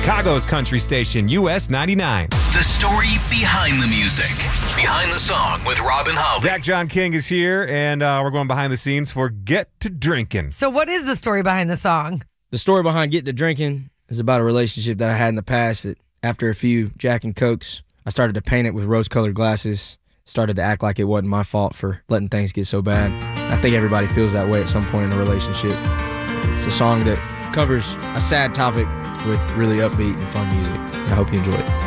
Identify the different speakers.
Speaker 1: Chicago's country station, US 99.
Speaker 2: The story behind the music. Behind the song with Robin Holly.
Speaker 1: Zach John King is here, and we're going behind the scenes for Get to Drinking.
Speaker 3: So what is the story behind the song?
Speaker 4: The story behind Get to Drinking is about a relationship that I had in the past that after a few Jack and Cokes, I started to paint it with rose-colored glasses, started to act like it wasn't my fault for letting things get so bad. I think everybody feels that way at some point in a relationship. It's a song that covers a sad topic with really upbeat and fun music. I hope you enjoy it.